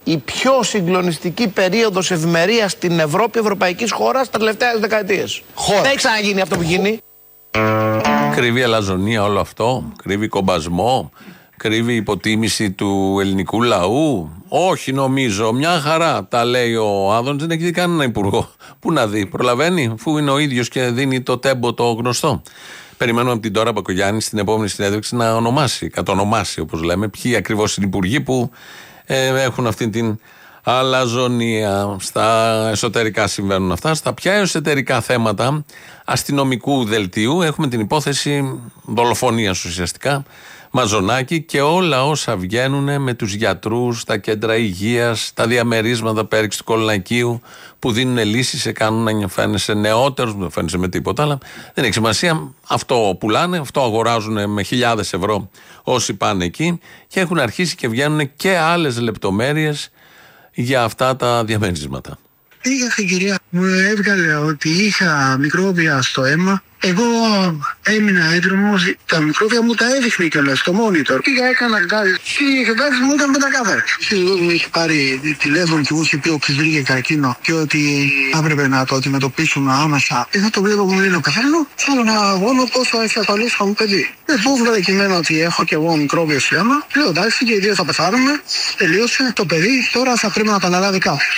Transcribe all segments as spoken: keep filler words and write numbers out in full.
η πιο συγκλονιστική περίοδος ευημερίας στην Ευρώπη, ευρωπαϊκής χώρας, τα τελευταία δεκαετίες. Δεν έχει ξαναγίνει αυτό που γίνει. Κρύβει αλαζονία όλο αυτό, κρύβει κομπασμό, κρύβει υποτίμηση του ελληνικού λαού. Όχι, νομίζω, μια χαρά τα λέει ο Άδωνης, δεν έχει δει κανένα υπουργό. Πού να δει, προλαβαίνει, αφού είναι ο ίδιος και δίνει το τέμπο το γνωστό. Περιμένουμε από την Ντόρα Μπακογιάννη στην επόμενη συνέντευξη να ονομάσει, κατονομάσει όπως λέμε, ποιοι ακριβώς είναι οι υπουργοί που ε, έχουν αυτή την αλαζονία. Στα εσωτερικά συμβαίνουν αυτά. Στα πια εσωτερικά θέματα αστυνομικού δελτίου έχουμε την υπόθεση δολοφονίας ουσιαστικά, Μαζονάκη, και όλα όσα βγαίνουν με τους γιατρούς, τα κέντρα υγείας, τα διαμερίσματα πέριξ του Κολονακίου που δίνουν λύσεις, σε κάνουν να φαίνεσαι νεότερος, δεν φαίνεσαι με τίποτα, αλλά δεν έχει σημασία. Αυτό πουλάνε, αυτό αγοράζουν με χιλιάδες ευρώ όσοι πάνε εκεί, και έχουν αρχίσει και βγαίνουν και άλλες λεπτομέρειες για αυτά τα διαμερίσματα. Είχα στην κυρία, μου έβγαλε ότι είχα μικρόβια στο αίμα. Εγώ έμεινα έντρομος, τα μικρόβια μου τα έδειχνε κιόλας στο monitor. Πήγα, έκανα κάτι και η εξετάσεις μου ήταν πεντακάθαρες. Μου είχε πάρει τηλέφωνο και μου είχε πει ότι βρήκε καρκίνο και ότι έπρεπε να το αντιμετωπίσουμε άμεσα. Εδώ το βλέπω που μου λέει ο καθένα, θέλω να αγώνω πόσο έχει ασφαλίσει μου παιδί. Δεν μου βγάλε και εμένα ότι έχω κι εγώ μικρόβιο στο αίμα. Λέω εντάξει, και οι δύο θα πεθάνουμε. Τελείωσε το παιδί, τώρα θα πρέπει να τα αναλάβει κάποιος.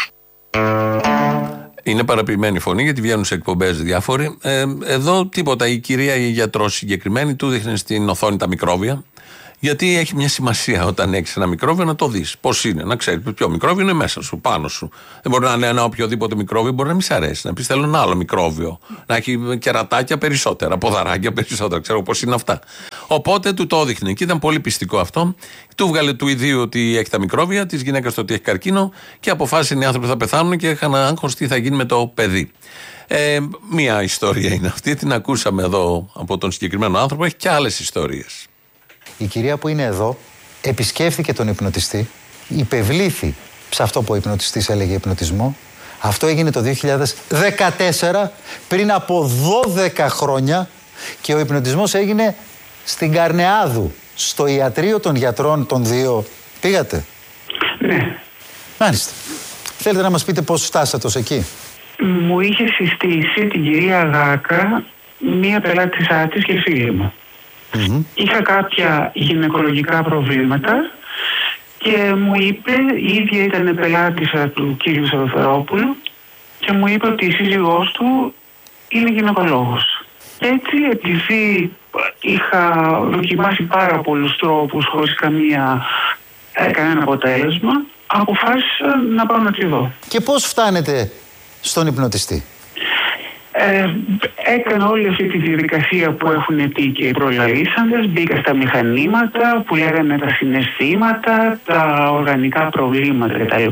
Είναι παραποιημένη φωνή γιατί βγαίνουν σε εκπομπές διάφοροι. Ε, εδώ τίποτα. Η κυρία η γιατρός συγκεκριμένη του δείχνει στην οθόνη τα μικρόβια. Γιατί έχει μια σημασία όταν έχεις ένα μικρόβιο να το δεις. Πώς είναι, να ξέρεις ποιο μικρόβιο είναι μέσα σου, πάνω σου. Δεν μπορεί να είναι ένα οποιοδήποτε μικρόβιο, μπορεί να μην σ' αρέσει. Να πεις θέλω ένα άλλο μικρόβιο. Να έχει κερατάκια περισσότερα, ποδαράκια περισσότερα. Ξέρω πώς είναι αυτά. Οπότε του το έδειχνε και ήταν πολύ πιστικό αυτό. Του βγάλε του ιδίου ότι έχει τα μικρόβια, τη γυναίκα του ότι έχει καρκίνο και αποφάσισαν οι άνθρωποι θα πεθάνουν και είχαν άγχος τι θα γίνει με το παιδί. Ε, μία ιστορία είναι αυτή, την ακούσαμε εδώ από τον συγκεκριμένο άνθρωπο, έχει και άλλες ιστορίες. Η κυρία που είναι εδώ επισκέφθηκε τον υπνοτιστή, υπευλήθη σε αυτό που ο υπνοτιστής έλεγε υπνοτισμό. Αυτό έγινε το δύο χιλιάδες δεκατέσσερα, πριν από δώδεκα χρόνια, και ο υπνοτισμός έγινε στην Καρνεάδου, στο ιατρείο των γιατρών των δύο. Πήγατε? Ναι. Μάλιστα. Θέλετε να μας πείτε πώς φτάσατε ως εκεί? Μου είχε συστήσει την κυρία Γάκα μία πελάτησά της και φίλη μου. Mm-hmm. Είχα κάποια γυναικολογικά προβλήματα και μου είπε, η ίδια ήταν πελάτησα του κύριου Σαββαρόπουλου και μου είπε ότι η σύζυγός του είναι γυναικολόγος. Έτσι, επειδή είχα δοκιμάσει πάρα πολλούς τρόπους χωρίς καμία, ε, κανένα αποτέλεσμα, αποφάσισα να πάω να τη δω. Και πώς φτάνετε στον υπνοτιστή? Ε, έκανα όλη αυτή τη διαδικασία που έχουν πει και οι προλαλήσαντες. Μπήκα στα μηχανήματα που λέγανε τα συναισθήματα, τα οργανικά προβλήματα κτλ.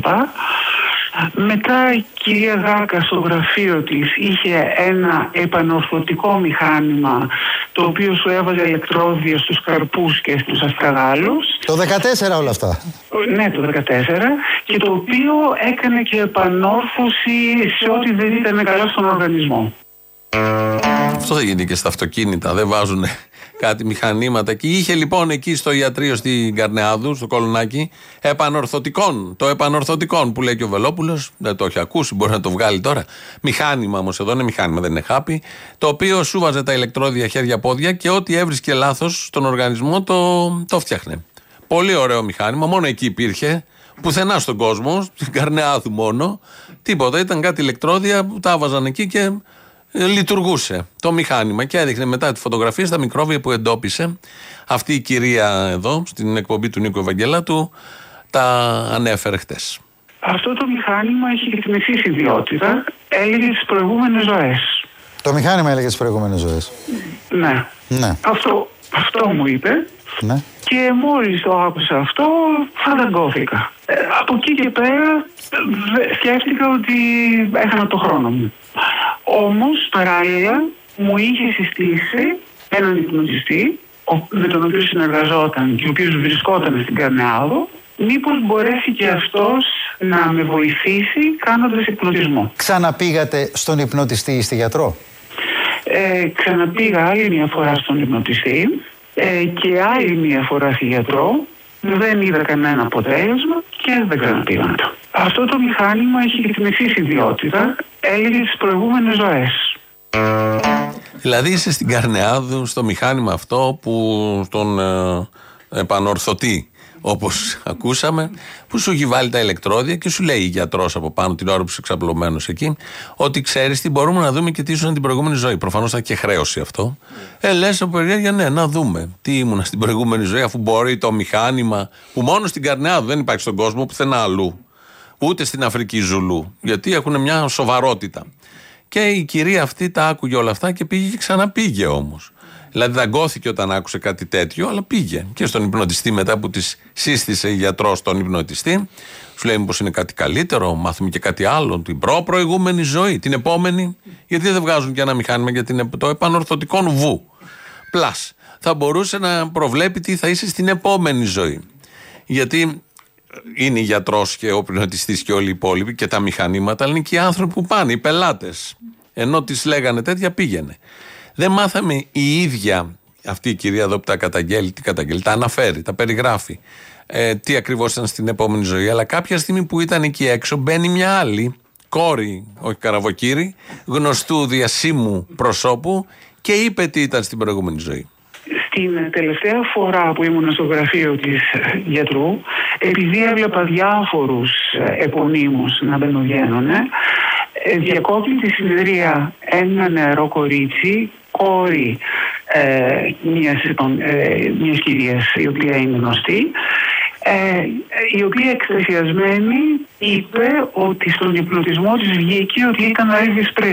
Μετά η κυρία Γάκα στο γραφείο της είχε ένα επανορθωτικό μηχάνημα, το οποίο σου έβαζε ηλεκτρόδια στους καρπούς και στους αστραγάλους. Το δεκατέσσερα όλα αυτά. Ναι, το δεκατέσσερα, και το οποίο έκανε και επανόρθωση σε ό,τι δεν ήταν καλά στον οργανισμό. Αυτό θα γίνει και στα αυτοκίνητα, δεν βάζουν κάτι μηχανήματα. Και είχε λοιπόν εκεί στο ιατρείο στην Καρνεάδου, στο Κολονάκι, επανορθωτικών. Το επανορθωτικών που λέει και ο Βελόπουλος, δεν το έχει ακούσει, μπορεί να το βγάλει τώρα. Μηχάνημα όμως εδώ, είναι μηχάνημα, δεν είναι χάπι. Το οποίο σου βάζε τα ηλεκτρόδια χέρια-πόδια και ό,τι έβρισκε λάθος στον οργανισμό το, το φτιάχνε. Πολύ ωραίο μηχάνημα, μόνο εκεί υπήρχε. Πουθενά στον κόσμο, στην Καρνεάδου μόνο. Τίποτα, ήταν κάτι ηλεκτρόδια που τα έβαζαν εκεί και λειτουργούσε το μηχάνημα και έδειχνε μετά τη φωτογραφία στα μικρόβια που εντόπισε. Αυτή η κυρία εδώ στην εκπομπή του Νίκου Ευαγγελάτου τα ανέφερε χτες. Αυτό το μηχάνημα έχει και την εξής ιδιότητα. Έλεγε τις προηγούμενες ζωές. Το μηχάνημα έλεγε τις προηγούμενες ζωές. Ναι. Ναι. Αυτό, αυτό μου είπε. Ναι. Και μόλις το άκουσα αυτό, φανταγκώθηκα. Ε, από εκεί και πέρα σκέφτηκα ότι έχανα το χρόνο μου. Όμως, παράλληλα, μου είχε συστήσει έναν υπνοτιστή, με τον οποίο συνεργαζόταν και ο οποίος βρισκόταν στην Καρνεάδο, μήπως μπορέσει και αυτός να με βοηθήσει κάνοντας υπνοτισμό. Ξαναπήγατε στον υπνοτιστή ή στη γιατρό? Ε, ξαναπήγα άλλη μια φορά στον υπνοτιστή ε, και άλλη μια φορά στη γιατρό. Δεν είδα κανένα αποτέλεσμα και δεν ξαναπήγα. Αυτό το μηχάνημα έχει και την εξής ιδιότητα, έλεγε τις προηγούμενες ζωές. Δηλαδή είσαι στην Καρνεάδου, στο μηχάνημα αυτό που τον ε, επανορθωτεί, όπως ακούσαμε, που σου έχει βάλει τα ηλεκτρόδια και σου λέει η γιατρός από πάνω την ώρα που είσαι εξαπλωμένος εκεί, ότι ξέρεις τι, μπορούμε να δούμε και τι ήσουν την προηγούμενη ζωή. Προφανώς θα έχει και χρέωση αυτό. Ε, λες από περιέργεια, ναι, να δούμε τι ήμουν στην προηγούμενη ζωή, αφού μπορεί το μηχάνημα που μόνο στην Καρνεάδου δεν υπάρχει στον κόσμο, πουθενά αλλού. Ούτε στην Αφρική Ζουλού. Γιατί έχουν μια σοβαρότητα. Και η κυρία αυτή τα άκουγε όλα αυτά και πήγε και ξαναπήγε όμως. Δηλαδή δαγκώθηκε όταν άκουσε κάτι τέτοιο, αλλά πήγε. Και στον υπνοτιστή, μετά που της σύστησε η γιατρός τον υπνοτιστή, σου λέει μήπως είναι κάτι καλύτερο, μάθουμε και κάτι άλλο, την προ-προηγούμενη ζωή, την επόμενη. Γιατί δεν βγάζουν και ένα μηχάνημα για την, το επανορθωτικό βου. Πλάς. Θα μπορούσε να προβλέπει τι θα είσαι στην επόμενη ζωή. Γιατί είναι η γιατρός και ο υπνοτιστής και όλοι οι υπόλοιποι και τα μηχανήματα, αλλά είναι και οι άνθρωποι που πάνε, οι πελάτες. Ενώ τις λέγανε τέτοια, πήγαινε. Δεν μάθαμε η ίδια αυτή η κυρία εδώ που τα καταγγέλει, τι καταγγέλει, τα αναφέρει, τα περιγράφει, ε, τι ακριβώς ήταν στην επόμενη ζωή. Αλλά κάποια στιγμή που ήταν εκεί έξω, μπαίνει μια άλλη κόρη, όχι καραβοκύρη, γνωστού διασύμου προσώπου και είπε τι ήταν στην προηγούμενη ζωή. Την τελευταία φορά που ήμουν στο γραφείο της γιατρού, επειδή έβλεπα διάφορους επωνύμους να μπαινοβγαίνουν, διακόπτει τη συνεδρία ένα νεαρό κορίτσι, κόρη ε, μιας, ε, μιας κυρίας η οποία είναι γνωστή, ε, η οποία εκστασιασμένη είπε ότι στον υπνοτισμό της βγήκε ότι ήταν Elvis Presley.